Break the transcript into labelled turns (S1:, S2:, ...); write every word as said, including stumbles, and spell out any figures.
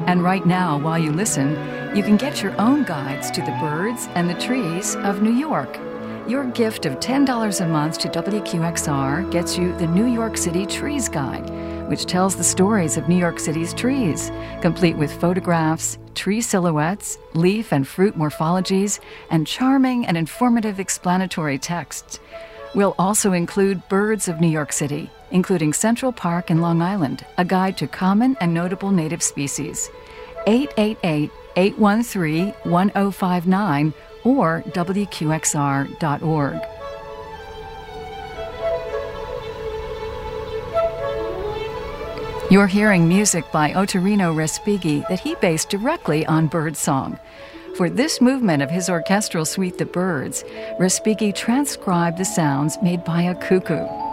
S1: And right now, while you listen, you can get your own guides to the birds and the trees of New York. Your gift of ten dollars a month to W Q X R gets you the New York City Trees Guide, which tells the stories of New York City's trees, complete with photographs, tree silhouettes, leaf and fruit morphologies, and charming and informative explanatory texts. We'll also include Birds of New York City, including Central Park and Long Island, a guide to common and notable native species. eight eight eight, eight one three, one zero five nine or W Q X R dot org. You're hearing music by Ottorino Respighi that he based directly on birdsong. For this movement of his orchestral suite, The Birds, Respighi transcribed the sounds made by a cuckoo.